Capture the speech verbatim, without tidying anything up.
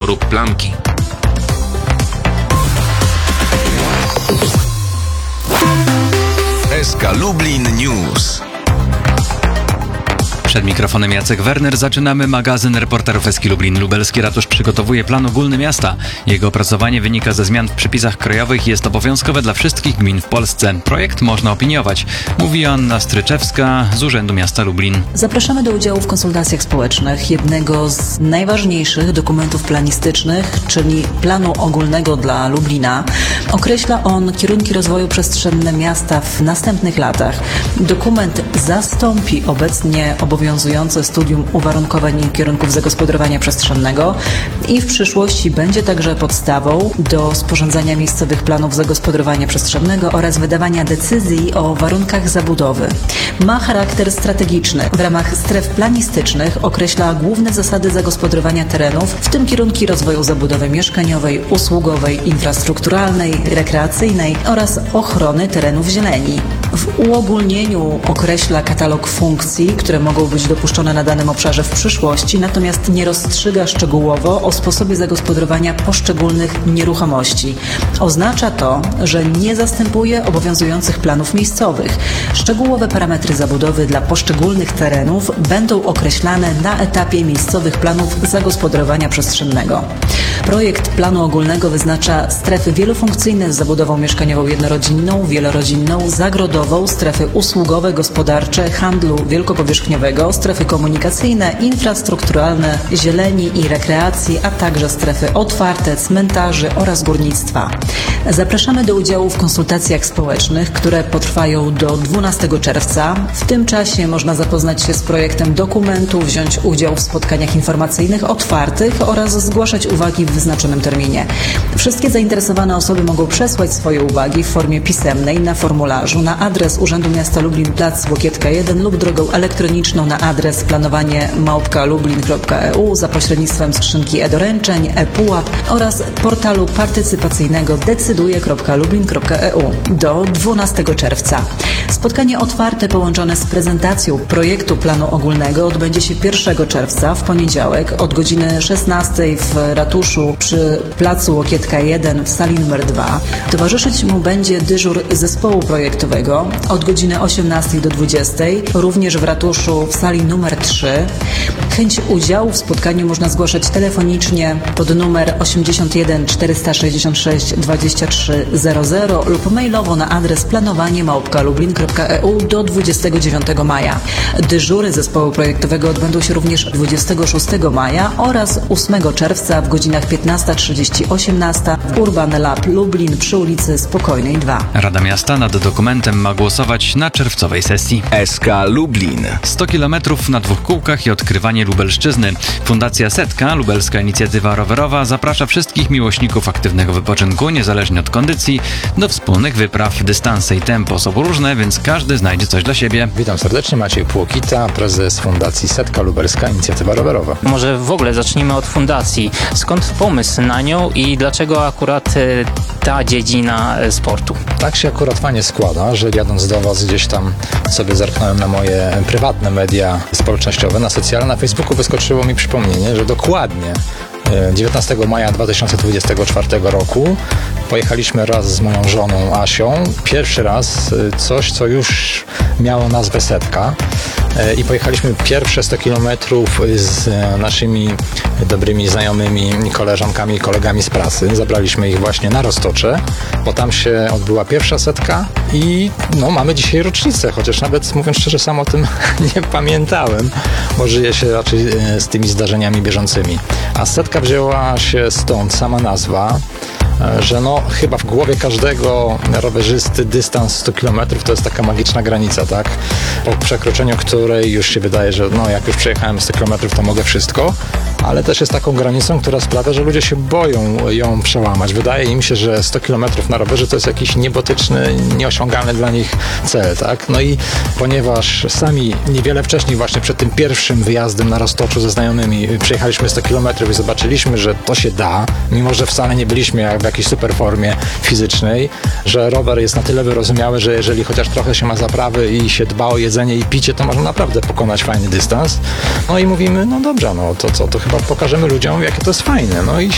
róg plamki. S K Lublin News. Przed mikrofonem Jacek Werner. Zaczynamy magazyn reporterów S K Lublin. Lubelski Ratusz przygotowuje plan ogólny miasta. Jego opracowanie wynika ze zmian w przepisach krajowych i jest obowiązkowe dla wszystkich gmin w Polsce. Projekt można opiniować, mówi Anna Stryczewska z Urzędu Miasta Lublin. Zapraszamy do udziału w konsultacjach społecznych jednego z najważniejszych dokumentów planistycznych, czyli planu ogólnego dla Lublina. Określa on kierunki rozwoju przestrzenne miasta w następnych latach. Dokument zastąpi obecnie obowiązujące studium uwarunkowań i kierunków zagospodarowania przestrzennego i w przyszłości będzie także podstawą do sporządzania miejscowych planów zagospodarowania przestrzennego oraz wydawania decyzji o warunkach zabudowy. Ma charakter strategiczny. W ramach stref planistycznych określa główne zasady zagospodarowania terenów, w tym kierunki rozwoju zabudowy mieszkaniowej, usługowej, infrastrukturalnej, rekreacyjnej oraz ochrony terenów zieleni. W uogólnieniu określa katalog funkcji, które mogą być dopuszczone na danym obszarze w przyszłości, natomiast nie rozstrzyga szczegółowo o sposobie zagospodarowania poszczególnych nieruchomości. Oznacza to, że nie zastępuje obowiązujących planów miejscowych. Szczegółowe parametry zabudowy dla poszczególnych terenów będą określane na etapie miejscowych planów zagospodarowania przestrzennego. Projekt planu ogólnego wyznacza strefy wielofunkcyjne z zabudową mieszkaniową jednorodzinną, wielorodzinną, zagrodową, strefy usługowe, gospodarcze, handlu wielkopowierzchniowego, strefy komunikacyjne, infrastrukturalne, zieleni i rekreacji, a także strefy otwarte, cmentarzy oraz górnictwa. Zapraszamy do udziału w konsultacjach społecznych, które potrwają do dwunastego czerwca. W tym czasie można zapoznać się z projektem dokumentu, wziąć udział w spotkaniach informacyjnych otwartych oraz zgłaszać uwagi w wyznaczonym terminie. Wszystkie zainteresowane osoby mogą przesłać swoje uwagi w formie pisemnej na formularzu na adres Urzędu Miasta Lublin, plac Łokietka jeden lub drogą elektroniczną na adres planowanie małpka lublin kropka e u za pośrednictwem skrzynki e-doręczeń, e-pułap oraz portalu partycypacyjnego decyduje kropka lublin kropka e u do dwunastego czerwca. Spotkanie otwarte połączone z prezentacją projektu planu ogólnego odbędzie się pierwszego czerwca w poniedziałek od godziny szesnastej w ratuszu przy placu Łokietka jeden w sali numer dwa. Towarzyszyć mu będzie dyżur zespołu projektowego od godziny osiemnastej do dwudziestej, również w ratuszu w sali numer trzy. Chęć udziału w spotkaniu można zgłaszać telefonicznie pod numer osiemdziesiąt jeden czterysta sześćdziesiąt sześć dwadzieścia trzy zero zero lub mailowo na adres planowanie małpka lublin kropka e u do dwudziestego dziewiątego maja. Dyżury zespołu projektowego odbędą się również dwudziestego szóstego maja oraz ósmego czerwca w godzinach piętnasta trzydzieści do osiemnastej w Urban Lab Lublin przy ulicy Spokojnej dwa. Rada Miasta nad dokumentem ma głosować na czerwcowej sesji. S K Lublin. sto kilometrów na dwóch kółkach i odkrywanie Lubelszczyzny. Fundacja Setka, lubelska inicjatywa rowerowa, zaprasza wszystkich miłośników aktywnego wypoczynku, niezależnie od kondycji, do wspólnych wypraw. Dystanse i tempo są różne, więc każdy znajdzie coś dla siebie. Witam serdecznie, Maciej Płokita, prezes Fundacji Setka, lubelska inicjatywa rowerowa. Może w ogóle zacznijmy od fundacji. Skąd pomysł na nią i dlaczego akurat ta dziedzina sportu? Tak się akurat fajnie składa, że jadąc do Was gdzieś tam sobie zerknąłem na moje prywatne media społecznościowe, na socjalne, na Facebooku wyskoczyło mi przypomnienie, że dokładnie dziewiętnastego maja dwa tysiące dwudziestego czwartego roku pojechaliśmy raz z moją żoną Asią, pierwszy raz coś, co już miało nazwę Setka, i pojechaliśmy pierwsze sto kilometrów z naszymi dobrymi znajomymi, koleżankami i kolegami z pracy. Zabraliśmy ich właśnie na Roztocze, bo tam się odbyła pierwsza setka i no, mamy dzisiaj rocznicę, chociaż nawet mówiąc szczerze sam o tym nie pamiętałem, bo żyję się raczej z tymi zdarzeniami bieżącymi. A setka wzięła się stąd, sama nazwa, że no chyba w głowie każdego rowerzysty dystans sto kilometrów to jest taka magiczna granica, tak? Po przekroczeniu której już się wydaje, że no jak już przejechałem sto kilometrów, to mogę wszystko, ale też jest taką granicą, która sprawia, że ludzie się boją ją przełamać. Wydaje im się, że sto kilometrów na rowerze to jest jakiś niebotyczny, nieosiągalny dla nich cel, tak? No i ponieważ sami niewiele wcześniej, właśnie przed tym pierwszym wyjazdem na Roztoczu ze znajomymi przejechaliśmy sto kilometrów i zobaczyliśmy, że to się da, mimo że wcale nie byliśmy w jakiejś super formie fizycznej, że rower jest na tyle wyrozumiały, że jeżeli chociaż trochę się ma zaprawy i się dba o jedzenie i picie, to można naprawdę pokonać fajny dystans. No i mówimy, no dobrze, no to co, to chyba pokażemy ludziom, jakie to jest fajne. No i